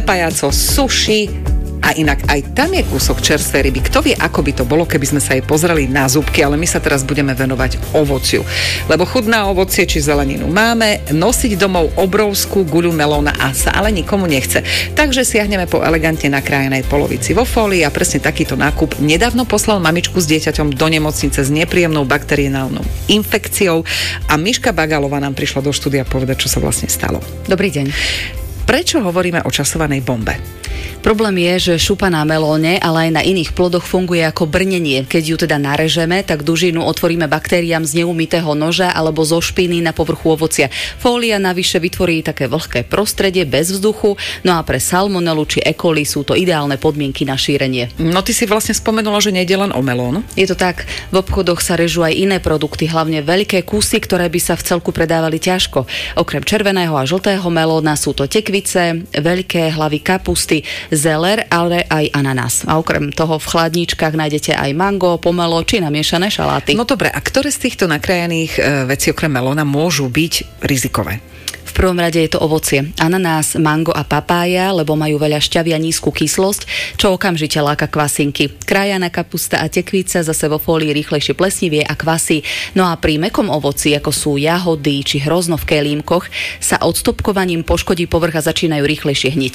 pajaco, sushi. A inak aj tam je kúsok čerstvej ryby. Kto vie, ako by to bolo, keby sme sa jej pozreli na zúbky, ale my sa teraz budeme venovať ovociu. Lebo chudná ovocie či zeleninu máme, nosiť domov obrovskú guľu melóna sa ale nikomu nechce. Takže siahneme po elegantne nakrájenej polovici vo fólii a presne takýto nákup nedávno poslal mamičku s dieťaťom do nemocnice s nepríjemnou bakteriálnou infekciou a Miška Bagalová nám prišla do štúdia povedať, čo sa vlastne stalo. Dobrý deň. Prečo hovoríme o časovanej bombe? Problém je, že šupa na melóne, ale aj na iných plodoch funguje ako brnenie. Keď ju teda narežeme, tak dužinu otvoríme baktériám z neumytého noža alebo zo špiny na povrchu ovocia. Fólia navyše vytvorí také vlhké prostredie bez vzduchu, no a pre salmonelu či E. coli sú to ideálne podmienky na šírenie. No ty si vlastne spomenula, že nejde len o melón. Je to tak, v obchodoch sa režú aj iné produkty, hlavne veľké kusy, ktoré by sa v celku predávali ťažko. Okrem červeného a žltého melóna sú to tekvice, veľké hlavy kapusty, zeler, ale aj ananás. A okrem toho v chladníčkach nájdete aj mango, pomelo či namiešané šaláty. No dobre, a ktoré z týchto nakrájaných vecí okrem melóna môžu byť rizikové? V prvom rade je to ovocie. Ananás, mango a papája, lebo majú veľa šťavy a nízku kyslosť, čo okamžite láka kvasinky. Krájaná kapusta a tekvica zase vo fólii rýchlejšie plesnivie a kvasí. No a pri mäkkom ovoci, ako sú jahody či hrozno v kelímkoch, sa odstopkovaním poškodí povrch a začínajú rýchlejšie hniť.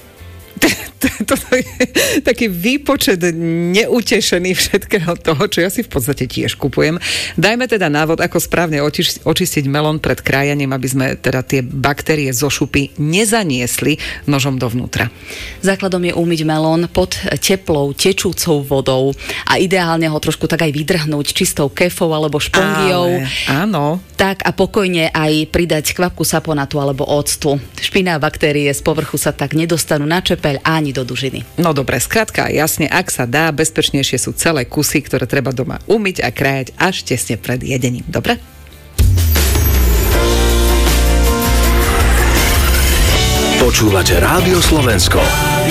Toto je taký výpočet neutešený všetkého toho, čo ja si v podstate tiež kupujem. Dajme teda návod, ako správne očistiť melón pred krájaním, aby sme teda tie baktérie zo šupy nezaniesli nožom dovnútra. Základom je umyť melón pod teplou, tečúcou vodou a ideálne ho trošku tak aj vydrhnúť čistou kefou alebo špongiou. Áno. Tak a pokojne aj pridať kvapku saponátu alebo octu. Špina a baktérie z povrchu sa tak nedostanú na čepeľ ani do dužiny. No dobre, skrátka jasne, ak sa dá, bezpečnejšie sú celé kusy, ktoré treba doma umyť a krájať až tesne pred jedením. Dobre? Počúvate Rádio Slovensko.